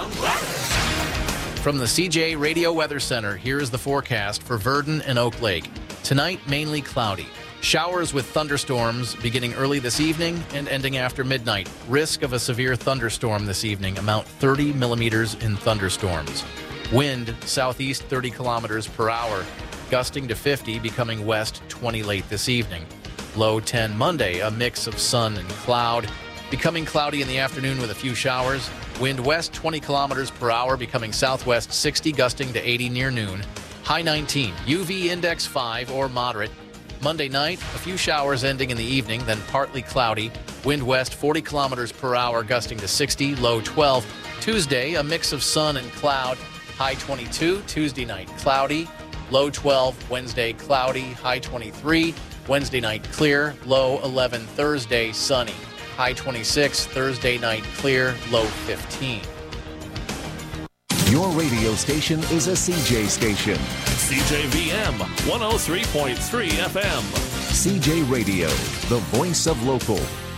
From the CJ Radio Weather Center, here is the forecast for Verdon and Oak Lake. Tonight, mainly cloudy. Showers with thunderstorms beginning early this evening and ending after midnight. Risk of a severe thunderstorm this evening, amount 30 millimeters in thunderstorms. Wind southeast 30 kilometers per hour, gusting to 50, becoming west 20 late this evening. Low 10 Monday, a mix of sun and cloud. Becoming cloudy in the afternoon with a few showers. Wind west 20 kilometers per hour, becoming southwest 60, gusting to 80 near noon. High 19, UV index 5 or moderate. Monday night, a few showers ending in the evening, then partly cloudy. Wind west 40 kilometers per hour, gusting to 60, low 12. Tuesday, a mix of sun and cloud. High 22, Tuesday night cloudy. Low 12, Wednesday cloudy. High 23, Wednesday night clear. Low 11, Thursday sunny. High 26, Thursday night clear, low 15. Your radio station is a CJ station. CJVM 103.3 FM. CJ Radio, the voice of local.